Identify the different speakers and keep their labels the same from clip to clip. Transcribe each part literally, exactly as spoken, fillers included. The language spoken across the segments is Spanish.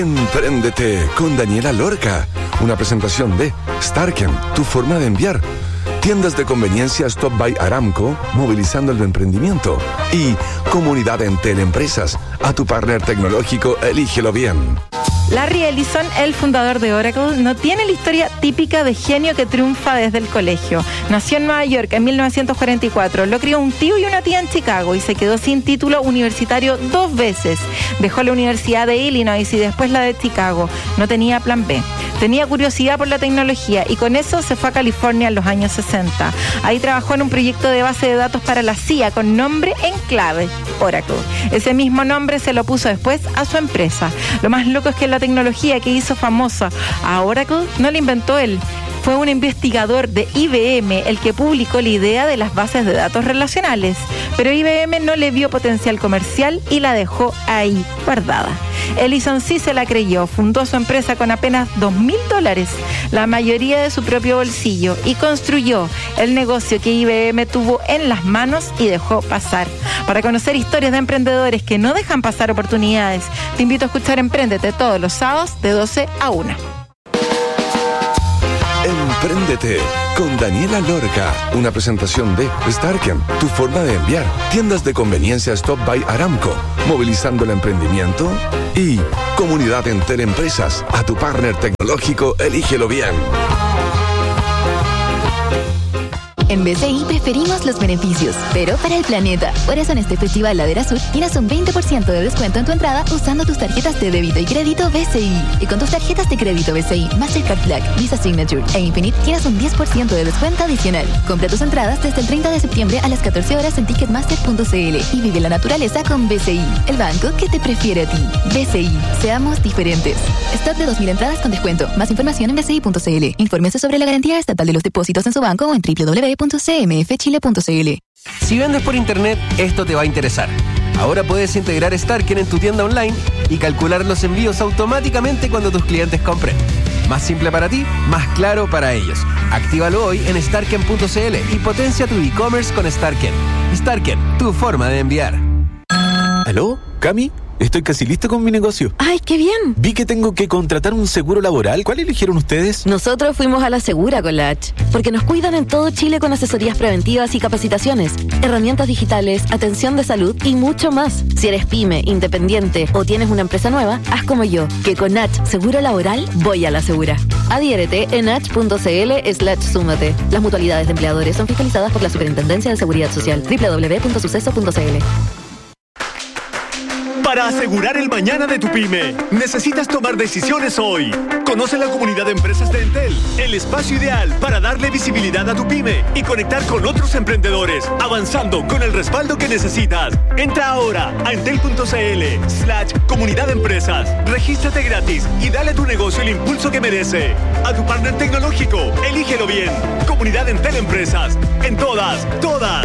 Speaker 1: Empréndete con Daniela Lorca. Una presentación de Starken, tu forma de enviar. Tiendas de conveniencia Stop by Aramco, movilizando el emprendimiento. Y Comunidad Entel Empresas. A tu partner tecnológico, elígelo bien.
Speaker 2: Larry Ellison, el fundador de Oracle, no tiene la historia típica de genio que triunfa desde el colegio. Nació en Nueva York en mil novecientos cuarenta y cuatro, lo crió un tío y una tía en Chicago y se quedó sin título universitario dos veces. Dejó la Universidad de Illinois y después la de Chicago. No tenía plan B. Tenía curiosidad por la tecnología y con eso se fue a California en los años sesenta. Ahí trabajó en un proyecto de base de datos para la C I A con nombre en clave, Oracle. Ese mismo nombre se lo puso después a su empresa. Lo más loco es que la tecnología que hizo famosa a Oracle no la inventó él. Fue un investigador de I B M el que publicó la idea de las bases de datos relacionales. Pero I B M no le vio potencial comercial y la dejó ahí, guardada. Ellison sí se la creyó, fundó su empresa con apenas dos mil dólares, la mayoría de su propio bolsillo, y construyó el negocio que I B M tuvo en las manos y dejó pasar. Para conocer historias de emprendedores que no dejan pasar oportunidades, te invito a escuchar Empréndete todos los sábados de doce a una.
Speaker 1: Empréndete con Daniela Lorca. Una presentación de Starken, tu forma de enviar. Tiendas de conveniencia Stop by Aramco, movilizando el emprendimiento. Y Comunidad Entel Empresas. A tu partner tecnológico, elígelo bien.
Speaker 3: En B C I preferimos los beneficios, pero para el planeta. Por eso en este festival Ladera Sur tienes un veinte por ciento de descuento en tu entrada usando tus tarjetas de débito y crédito B C I. Y con tus tarjetas de crédito B C I, Mastercard Black, Visa Signature e Infinite tienes un diez por ciento de descuento adicional. Compra tus entradas desde el treinta de septiembre a las catorce horas en ticketmaster punto c l y vive la naturaleza con B C I, el banco que te prefiere a ti. B C I, seamos diferentes. Stock de dos mil entradas con descuento. Más información en b c i punto c l. Infórmese sobre la garantía estatal de los depósitos en su banco o en w w w punto c m f chile punto c l.
Speaker 4: Si vendes por internet, esto te va a interesar. Ahora puedes integrar Starken en tu tienda online y calcular los envíos automáticamente cuando tus clientes compren. Más simple para ti, más claro para ellos. Actívalo hoy en starken punto c l y potencia tu e-commerce con Starken. Starken, tu forma de enviar.
Speaker 5: ¿Aló? ¿Cami? Estoy casi listo con mi negocio.
Speaker 6: ¡Ay, qué bien!
Speaker 5: Vi que tengo que contratar un seguro laboral. ¿Cuál eligieron ustedes?
Speaker 6: Nosotros fuimos a la Segura con la H, porque nos cuidan en todo Chile con asesorías preventivas y capacitaciones, herramientas digitales, atención de salud y mucho más. Si eres pyme, independiente o tienes una empresa nueva, haz como yo, que con H Seguro Laboral voy a la Segura. Adhiérete en h punto c l slash súmate. Las mutualidades de empleadores son fiscalizadas por la Superintendencia de Seguridad Social. doble u doble u doble u punto suceso punto c l.
Speaker 7: Para asegurar el mañana de tu pyme, necesitas tomar decisiones hoy. Conoce la comunidad de empresas de Entel, el espacio ideal para darle visibilidad a tu pyme y conectar con otros emprendedores, avanzando con el respaldo que necesitas. Entra ahora a entel punto c l slash comunidad de empresas. Regístrate gratis y dale a tu negocio el impulso que merece. A tu partner tecnológico, elígelo bien. Comunidad Entel Empresas. En todas, todas.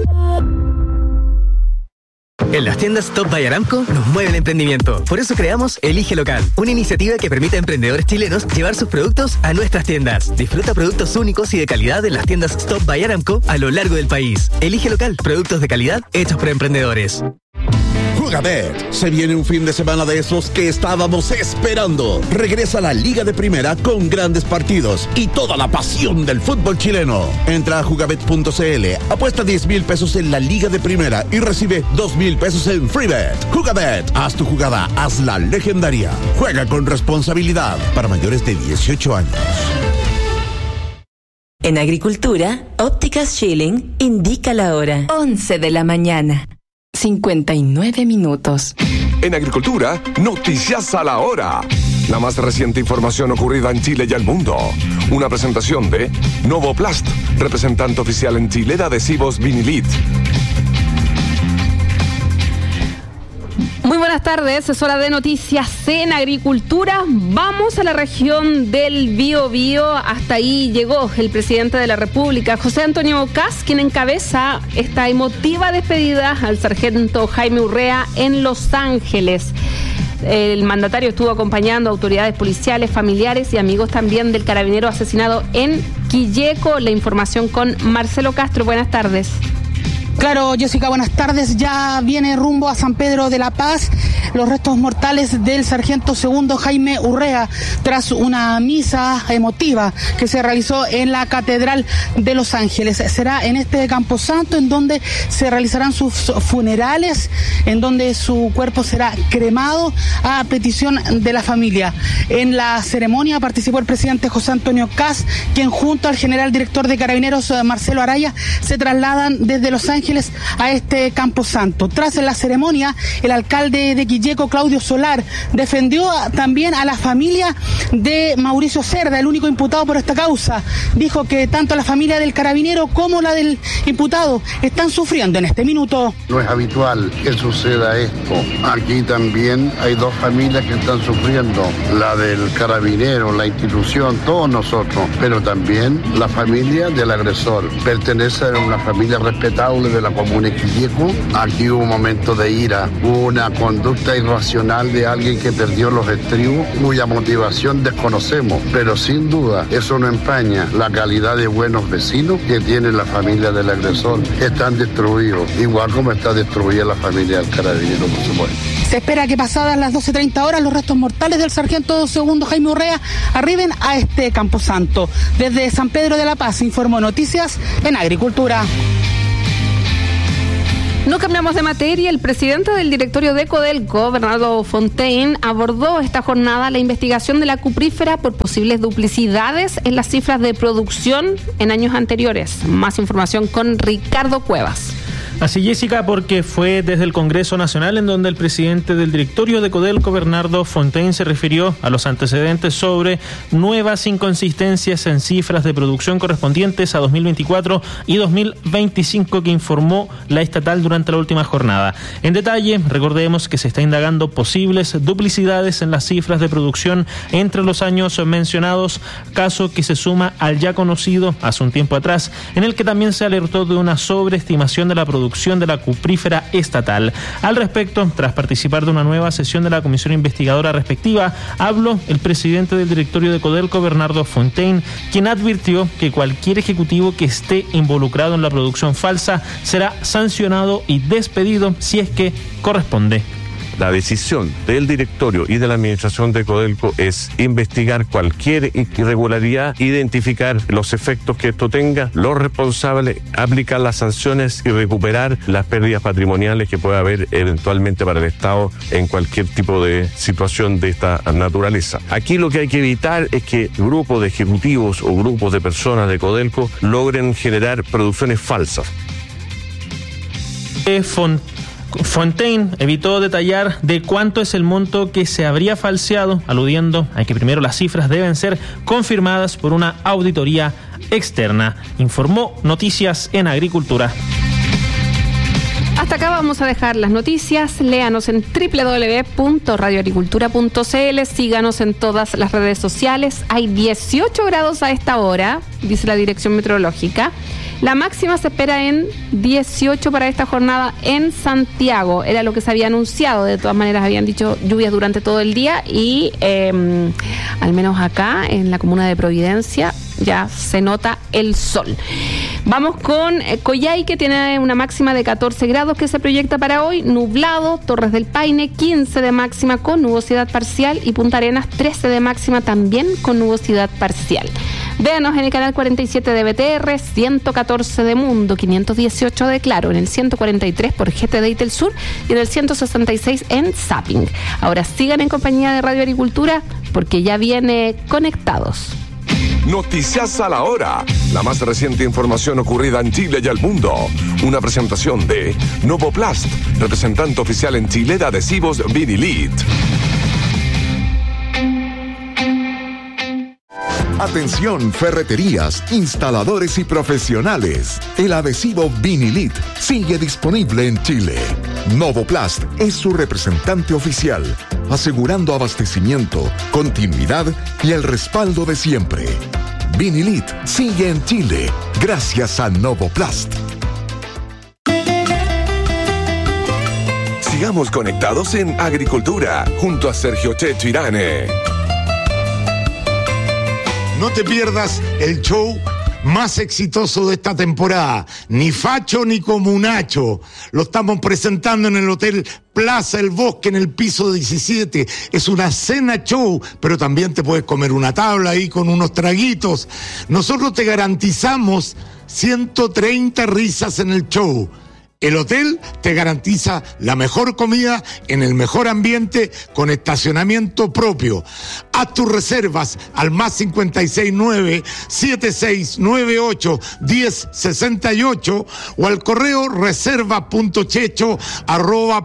Speaker 8: En las tiendas Stop by Aramco nos mueve el emprendimiento. Por eso creamos Elige Local, una iniciativa que permite a emprendedores chilenos llevar sus productos a nuestras tiendas. Disfruta productos únicos y de calidad en las tiendas Stop by Aramco a lo largo del país. Elige Local, productos de calidad hechos por emprendedores.
Speaker 9: Jugabet, se viene un fin de semana de esos que estábamos esperando. Regresa la Liga de Primera con grandes partidos y toda la pasión del fútbol chileno. Entra a jugabet punto c l, apuesta diez mil pesos en la Liga de Primera y recibe dos mil pesos en FreeBet. Jugabet, haz tu jugada, hazla legendaria. Juega con responsabilidad para mayores de dieciocho años.
Speaker 10: En Agricultura, Ópticas Schilling indica la hora. once de la mañana. cincuenta y nueve minutos.
Speaker 1: En Agricultura, noticias a la hora. La más reciente información ocurrida en Chile y el mundo. Una presentación de Novoplast, representante oficial en Chile de adhesivos Vinilit.
Speaker 11: Muy buenas tardes, es hora de noticias en Agricultura. Vamos a la región del Biobío. Hasta ahí llegó el presidente de la República, José Antonio Kast, quien encabeza esta emotiva despedida al sargento Jaime Urrea en Los Ángeles. El mandatario estuvo acompañando a autoridades policiales, familiares y amigos también del carabinero asesinado en Quilleco. La información con Marcelo Castro. Buenas tardes.
Speaker 12: Claro, Jessica, buenas tardes. Ya viene rumbo a San Pedro de la Paz los restos mortales del sargento segundo Jaime Urrea tras una misa emotiva que se realizó en la Catedral de Los Ángeles. Será en este camposanto en donde se realizarán sus funerales, en donde su cuerpo será cremado a petición de la familia. En la ceremonia participó el presidente José Antonio Kast, quien junto al general director de Carabineros Marcelo Araya se trasladan desde Los Ángeles a este camposanto. Tras la ceremonia, el alcalde de Quilleco, Claudio Solar, defendió también a la familia de Mauricio Cerda, el único imputado por esta causa. Dijo que tanto la familia del carabinero como la del imputado están sufriendo en este minuto.
Speaker 13: No es habitual que suceda esto. Aquí también hay dos familias que están sufriendo, la del carabinero, la institución, todos nosotros, pero también la familia del agresor. Pertenece a una familia respetable de la comuna de Quilleco. Aquí hubo un momento de ira, hubo una conducta irracional de alguien que perdió los estribos, cuya motivación desconocemos, pero sin duda eso no empaña la calidad de buenos vecinos que tiene la familia del agresor. Están destruidos, igual como está destruida la familia del carabinero, por supuesto.
Speaker 12: Se espera que pasadas las doce treinta horas los restos mortales del sargento segundo Jaime Urrea arriben a este camposanto. Desde San Pedro de la Paz informó Noticias en Agricultura.
Speaker 11: No cambiamos de materia. El presidente del directorio de Codelco, Bernardo Fontaine, abordó esta jornada la investigación de la cuprífera por posibles duplicidades en las cifras de producción en años anteriores. Más información con Ricardo Cuevas.
Speaker 14: Así, Jessica, porque fue desde el Congreso Nacional en donde el presidente del directorio de Codelco, Bernardo Fontaine, se refirió a los antecedentes sobre nuevas inconsistencias en cifras de producción correspondientes a dos mil veinticuatro y dos mil veinticinco que informó la estatal durante la última jornada. En detalle, recordemos que se está indagando posibles duplicidades en las cifras de producción entre los años mencionados, caso que se suma al ya conocido hace un tiempo atrás, en el que también se alertó de una sobreestimación de la producción de la cuprífera estatal. Al respecto, tras participar de una nueva sesión de la comisión investigadora respectiva, habló el presidente del directorio de Codelco, Bernardo Fontaine, quien advirtió que cualquier ejecutivo que esté involucrado en la producción falsa será sancionado y despedido si es que corresponde.
Speaker 15: La decisión del directorio y de la administración de Codelco es investigar cualquier irregularidad, identificar los efectos que esto tenga, los responsables, aplicar las sanciones y recuperar las pérdidas patrimoniales que pueda haber eventualmente para el Estado en cualquier tipo de situación de esta naturaleza. Aquí lo que hay que evitar es que grupos de ejecutivos o grupos de personas de Codelco logren generar producciones falsas.
Speaker 14: Font Fontaine evitó detallar de cuánto es el monto que se habría falseado, aludiendo a que primero las cifras deben ser confirmadas por una auditoría externa. Informó Noticias en Agricultura.
Speaker 11: Hasta acá vamos a dejar las noticias. Léanos en doble u doble u doble u punto radio agricultura punto c l. Síganos en todas las redes sociales. Hay dieciocho grados a esta hora, dice la dirección meteorológica. La máxima se espera en dieciocho para esta jornada en Santiago. Era lo que se había anunciado. De todas maneras, habían dicho lluvias durante todo el día y eh, al menos acá, en la comuna de Providencia, ya se nota el sol. Vamos con eh, Coyhai, que tiene una máxima de catorce grados que se proyecta para hoy. Nublado. Torres del Paine, quince de máxima con nubosidad parcial. Y Punta Arenas, trece de máxima también con nubosidad parcial. Véanos en el canal cuarenta y siete de B T R, ciento catorce de Mundo, quinientos dieciocho de Claro, en el ciento cuarenta y tres por G T D Itel Sur y en el ciento sesenta y seis en Zapping. Ahora sigan en compañía de Radio Agricultura porque ya viene Conectados.
Speaker 1: Noticias a la hora. La más reciente información ocurrida en Chile y el mundo. Una presentación de Novoplast, representante oficial en Chile de adhesivos Vinilit.
Speaker 16: Atención, ferreterías, instaladores y profesionales. El adhesivo Vinilit sigue disponible en Chile. Novoplast es su representante oficial, asegurando abastecimiento, continuidad y el respaldo de siempre. Vinilit sigue en Chile gracias a Novoplast.
Speaker 1: Sigamos conectados en Agricultura junto a Sergio Checho Irane.
Speaker 17: No te pierdas el show más exitoso de esta temporada. Ni facho ni comunacho. Lo estamos presentando en el Hotel Plaza El Bosque, en el piso diecisiete. Es una cena show, pero también te puedes comer una tabla ahí con unos traguitos. Nosotros te garantizamos ciento treinta risas en el show. El hotel te garantiza la mejor comida en el mejor ambiente con estacionamiento propio. Haz tus reservas al más cincuenta y seis nueve, setenta y seis noventa y ocho, diez sesenta y ocho o al correo reserva.checho arroba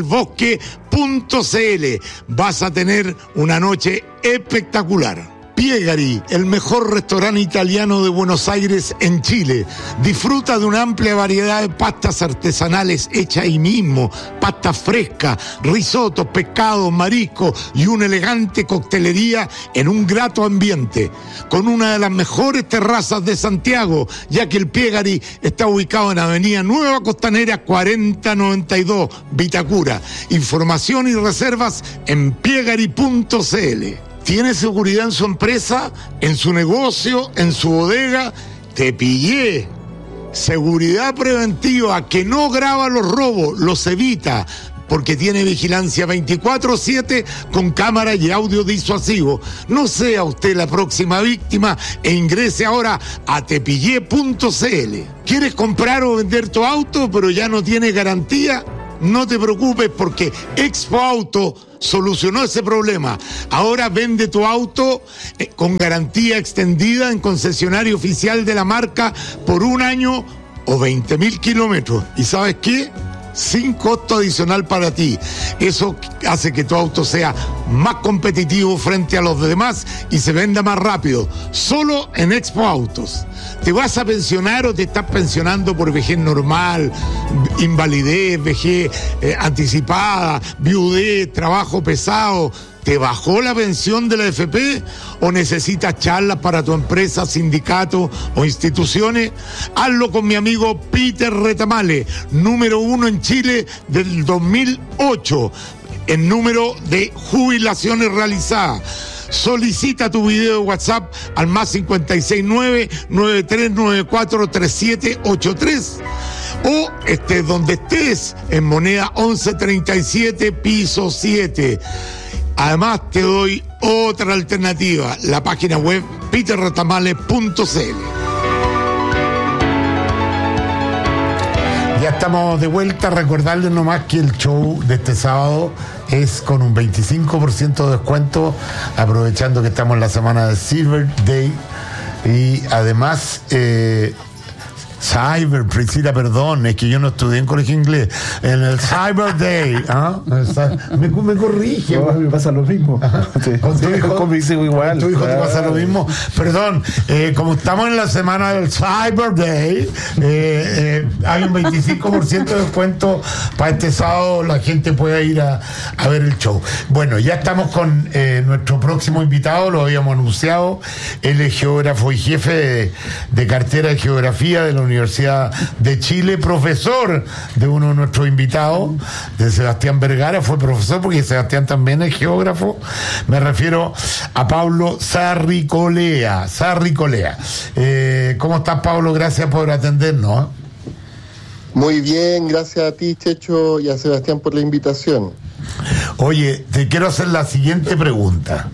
Speaker 17: plazaelbosque.cl. Vas a tener una noche espectacular. Piegari, el mejor restaurante italiano de Buenos Aires en Chile. Disfruta de una amplia variedad de pastas artesanales hechas ahí mismo, pastas frescas, risotos, pescados, mariscos y una elegante coctelería en un grato ambiente, con una de las mejores terrazas de Santiago, ya que el Piegari está ubicado en Avenida Nueva Costanera cuarenta noventa y dos, Vitacura. Información y reservas en piegari punto cl. ¿Tiene seguridad en su empresa, en su negocio, en su bodega? Te pillé. Seguridad preventiva que no graba los robos, los evita, porque tiene vigilancia veinticuatro siete con cámara y audio disuasivo. No sea usted la próxima víctima e ingrese ahora a tepillé punto cl. ¿Quieres comprar o vender tu auto pero ya no tiene garantía? No te preocupes, porque Expo Auto solucionó ese problema. Ahora vende tu auto eh, con garantía extendida en concesionario oficial de la marca por un año o veinte mil kilómetros. ¿Y sabes qué? Sin costo adicional para ti. Eso hace que tu auto sea más competitivo frente a los demás y se venda más rápido. Solo en Expo Autos. ¿Te vas a pensionar o te estás pensionando por vejez normal, invalidez, vejez eh, anticipada, viudez, trabajo pesado? ¿Te bajó la pensión de la A F P o necesitas charlas para tu empresa, sindicato o instituciones? Hazlo con mi amigo Peter Retamale, número uno en Chile del dos mil ocho, en número de jubilaciones realizadas. Solicita tu video de WhatsApp al más cincuenta y seis nueve, noventa y tres noventa y cuatro, treinta y siete ochenta y tres o estés donde estés, en Moneda once treinta y siete, piso siete. Además te doy otra alternativa, la página web peter retamale punto cl. Ya estamos de vuelta. Recordarles nomás que el show de este sábado es con un veinticinco por ciento de descuento, aprovechando que estamos en la semana de Silver Day. Y además eh, Cyber, Priscila, perdón, es que yo no estudié en colegio inglés. En el Cyber Day, ¿ah? me, me corrige.
Speaker 5: No, me pasa lo mismo. Sí.
Speaker 17: ¿Con tu hijo?
Speaker 5: Con mi hijo igual.
Speaker 17: ¿Tu hijo te pasa lo mismo? Perdón, eh, como estamos en la semana del Cyber Day, eh, eh, hay un veinticinco por ciento de descuento para este sábado. La gente puede ir a, a ver el show. Bueno, ya estamos con eh, nuestro próximo invitado, lo habíamos anunciado. Él es geógrafo y jefe de, de cartera de geografía de la Universidad de Chile, profesor de uno de nuestros invitados, de Sebastián Vergara. Fue profesor porque Sebastián también es geógrafo. Me refiero a Pablo Sarricolea. Sarricolea. Eh, ¿Cómo estás, Pablo? Gracias por atendernos.
Speaker 18: Muy bien, gracias a ti, Checho, y a Sebastián por la invitación.
Speaker 17: Oye, te quiero hacer la siguiente pregunta.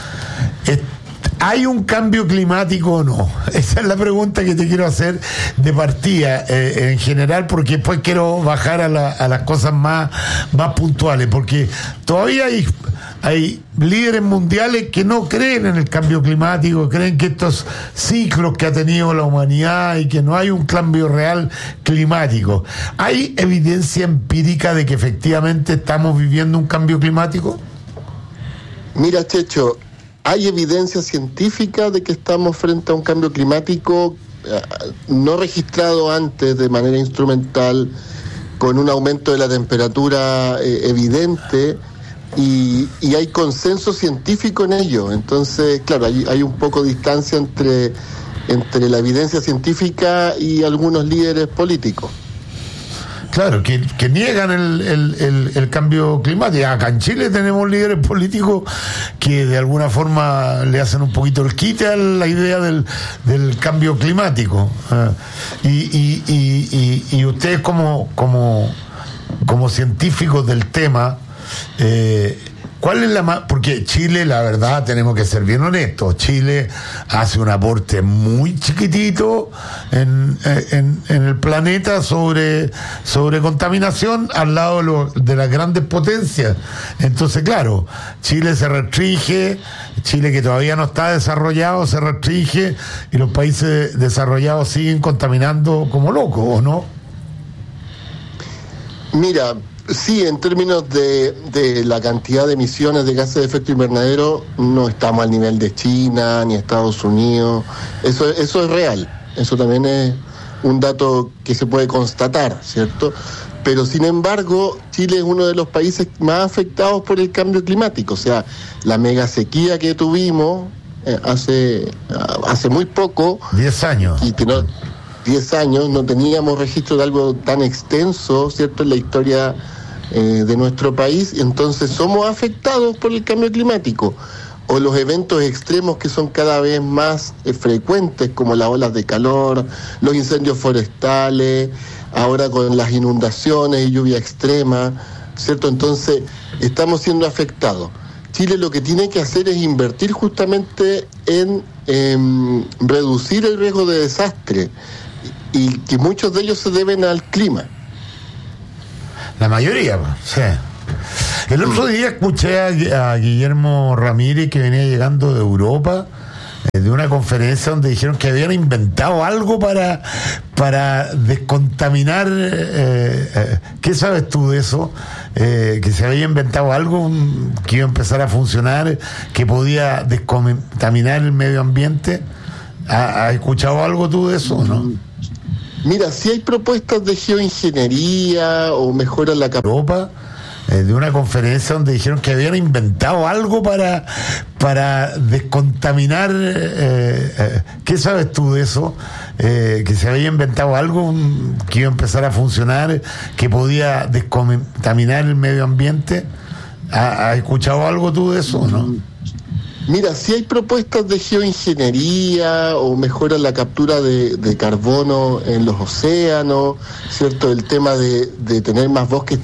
Speaker 17: ¿Hay un cambio climático o no? Esa es la pregunta que te quiero hacer de partida, eh, en general, porque después quiero bajar a, la, a las cosas más, más puntuales, porque todavía hay, hay líderes mundiales que no creen en el cambio climático, creen que estos ciclos que ha tenido la humanidad y que no hay un cambio real climático. ¿Hay evidencia empírica de que efectivamente estamos viviendo un cambio climático?
Speaker 18: Mira, Checho, hay evidencia científica de que estamos frente a un cambio climático eh, no registrado antes de manera instrumental, con un aumento de la temperatura eh, evidente, y, y hay consenso científico en ello. Entonces, claro, hay, hay un poco de distancia entre, entre la evidencia científica y algunos líderes políticos.
Speaker 17: Claro, que, que niegan el, el, el, el cambio climático. Acá en Chile tenemos líderes políticos que de alguna forma le hacen un poquito el quite a la idea del, del cambio climático. Uh, y, y, y, y, y ustedes como, como, como científicos del tema, eh, ¿cuál es la más? Porque Chile, la verdad, tenemos que ser bien honestos, Chile hace un aporte muy chiquitito en, en, en el planeta sobre, sobre contaminación al lado de, lo, de las grandes potencias. Entonces, claro, Chile se restringe, Chile que todavía no está desarrollado se restringe y los países desarrollados siguen contaminando como locos, ¿o no?
Speaker 18: Mira, sí, en términos de, de la cantidad de emisiones de gases de efecto invernadero, no estamos al nivel de China ni Estados Unidos. Eso, eso es real. Eso también es un dato que se puede constatar, ¿cierto? Pero sin embargo, Chile es uno de los países más afectados por el cambio climático. O sea, la mega sequía que tuvimos eh, hace, hace muy poco.
Speaker 17: Diez años.
Speaker 18: Y que no, diez años no teníamos registro de algo tan extenso, ¿cierto?, en la historia Eh, de nuestro país. Entonces somos afectados por el cambio climático o los eventos extremos que son cada vez más eh, frecuentes, como las olas de calor, los incendios forestales, ahora con las inundaciones y lluvia extrema, ¿cierto? Entonces estamos siendo afectados. Chile lo que tiene que hacer es invertir justamente en eh, reducir el riesgo de desastre, y que muchos de ellos se deben al clima.
Speaker 17: La mayoría, sí. El otro día escuché a, a Guillermo Ramírez, que venía llegando de Europa, eh, de una conferencia donde dijeron que habían inventado algo para, para descontaminar. Eh, eh, ¿Qué sabes tú de eso? Eh, que se había inventado algo un, que iba a empezar a funcionar, que podía descontaminar el medio ambiente. ¿Has escuchado algo tú de eso o no?
Speaker 18: Mira, si hay propuestas de geoingeniería o mejora la
Speaker 17: Europa, eh, de una conferencia donde dijeron que habían inventado algo para, para descontaminar. Eh, eh, ¿Qué sabes tú de eso? Eh, que se había inventado algo un, que iba a empezar a funcionar, que podía descontaminar el medio ambiente. ¿Has escuchado algo tú de eso o no?
Speaker 18: Mira, si hay propuestas de geoingeniería o mejora la captura de, de carbono en los océanos, ¿cierto? El tema de, de tener más bosques